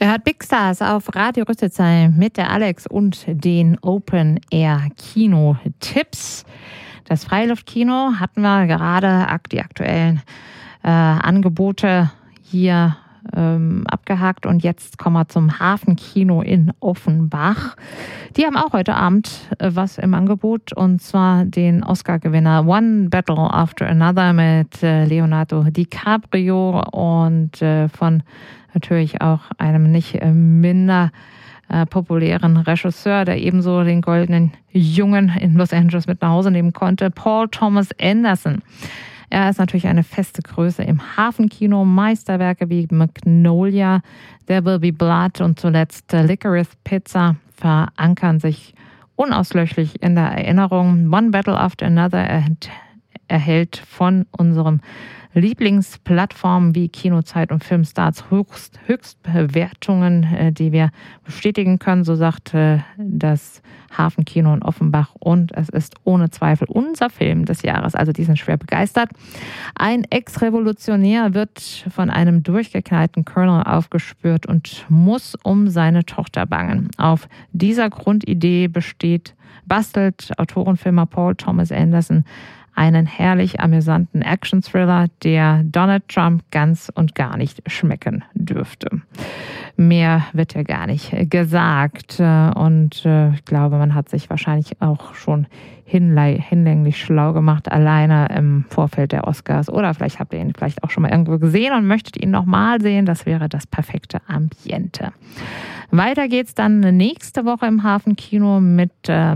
Er hört Big Stars auf Radio Rüsselsheim mit der Alex und den Open Air Kino Tipps. Das Freiluftkino hatten wir gerade, die aktuellen Angebote hier abgehakt, und jetzt kommen wir zum Hafenkino in Offenbach. Die haben auch heute Abend was im Angebot, und zwar den Oscar-Gewinner One Battle After Another mit Leonardo DiCaprio und von natürlich auch einem nicht minder populären Regisseur, der ebenso den Goldenen Jungen in Los Angeles mit nach Hause nehmen konnte, Paul Thomas Anderson. Er ist natürlich eine feste Größe im Hafenkino. Meisterwerke wie Magnolia, There Will Be Blood und zuletzt Licorice Pizza verankern sich unauslöschlich in der Erinnerung. One Battle After Another erhält von unserem Lieblingsplattformen wie Kinozeit und Filmstarts Höchstbewertungen, die wir bestätigen können, so sagt das Hafenkino in Offenbach, und es ist ohne Zweifel unser Film des Jahres, also die sind schwer begeistert. Ein Ex-Revolutionär wird von einem durchgeknallten Colonel aufgespürt und muss um seine Tochter bangen. Auf dieser Grundidee bastelt Autorenfilmer Paul Thomas Anderson einen herrlich amüsanten Action-Thriller, der Donald Trump ganz und gar nicht schmecken dürfte. Mehr wird ja gar nicht gesagt, und ich glaube, man hat sich wahrscheinlich auch schon hinlänglich schlau gemacht, alleine im Vorfeld der Oscars, oder vielleicht habt ihr ihn vielleicht auch schon mal irgendwo gesehen und möchtet ihn nochmal sehen. Das wäre das perfekte Ambiente. Weiter geht's dann nächste Woche im Hafenkino mit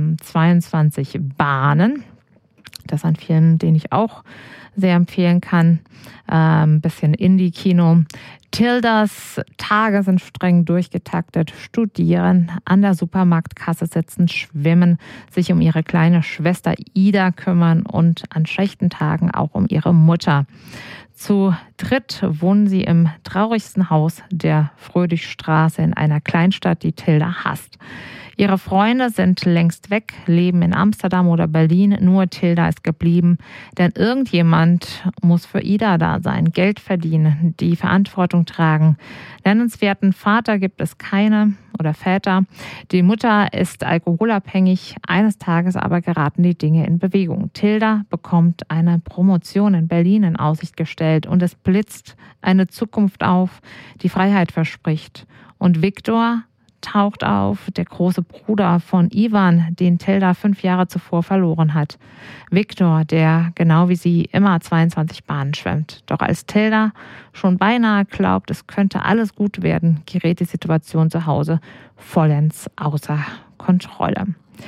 22 Bahnen. Das ist ein Film, den ich auch sehr empfehlen kann. Ein bisschen Indie-Kino. Tildas Tage sind streng durchgetaktet. Studieren, an der Supermarktkasse sitzen, schwimmen, sich um ihre kleine Schwester Ida kümmern und an schlechten Tagen auch um ihre Mutter. Zu dritt wohnen sie im traurigsten Haus der Fröhlichstraße in einer Kleinstadt, die Tilda hasst. Ihre Freunde sind längst weg, leben in Amsterdam oder Berlin. Nur Tilda ist geblieben, denn irgendjemand muss für Ida da sein, Geld verdienen, die Verantwortung tragen. Nennenswerten Vater gibt es keine oder Väter. Die Mutter ist alkoholabhängig. Eines Tages aber geraten die Dinge in Bewegung. Tilda bekommt eine Promotion in Berlin in Aussicht gestellt, und es blitzt eine Zukunft auf, die Freiheit verspricht. Und Viktor taucht auf, der große Bruder von Ivan, den Tilda 5 Jahre zuvor verloren hat. Viktor, der genau wie sie immer 22 Bahnen schwimmt. Doch als Tilda schon beinahe glaubt, es könnte alles gut werden, gerät die Situation zu Hause vollends außer Kontrolle.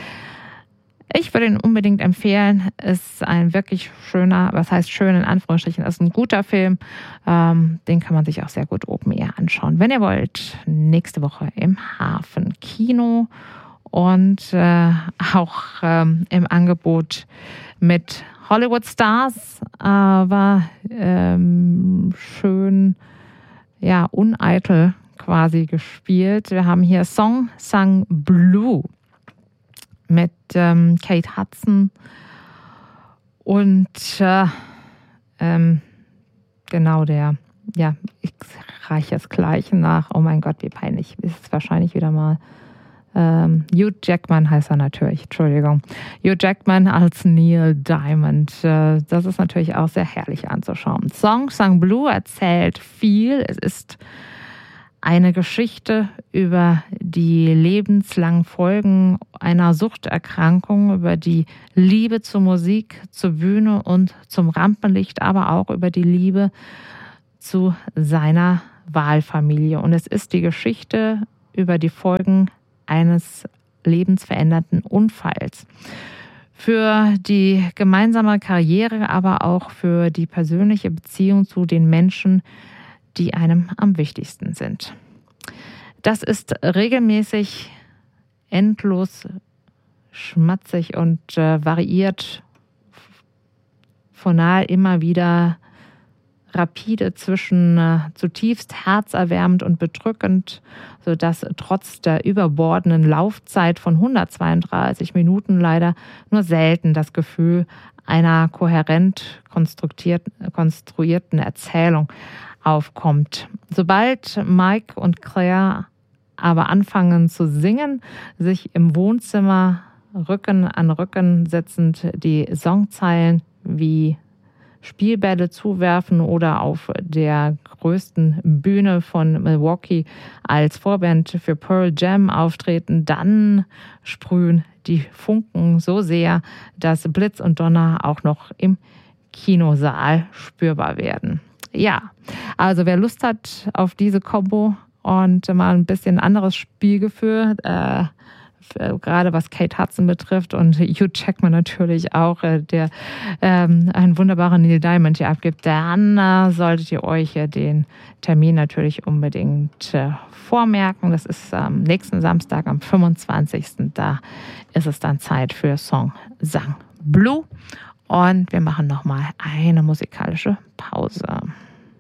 Ich würde ihn unbedingt empfehlen. Ist ein wirklich schöner, was heißt schön in Anführungsstrichen, ist ein guter Film. Den kann man sich auch sehr gut Open Air anschauen, wenn ihr wollt. Nächste Woche im Hafenkino, und auch im Angebot mit Hollywood Stars, aber schön, ja, uneitel quasi gespielt. Wir haben hier Song Sung Blue mit Kate Hudson und genau ich reiche es gleich nach. Oh mein Gott, wie peinlich. Ist es wahrscheinlich wieder mal. Hugh Jackman heißt er natürlich, Entschuldigung. Hugh Jackman als Neil Diamond. Das ist natürlich auch sehr herrlich anzuschauen. Song Sung Blue erzählt viel. Es ist eine Geschichte über die lebenslangen Folgen einer Suchterkrankung, über die Liebe zur Musik, zur Bühne und zum Rampenlicht, aber auch über die Liebe zu seiner Wahlfamilie. Und es ist die Geschichte über die Folgen eines lebensverändernden Unfalls. Für die gemeinsame Karriere, aber auch für die persönliche Beziehung zu den Menschen, die einem am wichtigsten sind. Das ist regelmäßig, endlos, schmatzig und variiert fonal immer wieder rapide zwischen zutiefst herzerwärmend und bedrückend, sodass trotz der überbordenden Laufzeit von 132 Minuten leider nur selten das Gefühl einer kohärent konstruierten Erzählung aufkommt. Sobald Mike und Claire aber anfangen zu singen, sich im Wohnzimmer Rücken an Rücken sitzend die Songzeilen wie Spielbälle zuwerfen oder auf der größten Bühne von Milwaukee als Vorband für Pearl Jam auftreten, dann sprühen die Funken so sehr, dass Blitz und Donner auch noch im Kinosaal spürbar werden. Ja, also wer Lust hat auf diese Kombo und mal ein bisschen anderes Spielgefühl, gerade was Kate Hudson betrifft und Hugh Jackman natürlich auch, der einen wunderbaren Neil Diamond hier abgibt, dann solltet ihr euch den Termin natürlich unbedingt vormerken. Das ist am nächsten Samstag, am 25. Da ist es dann Zeit für Song Sang Blue. Und wir machen nochmal eine musikalische Pause.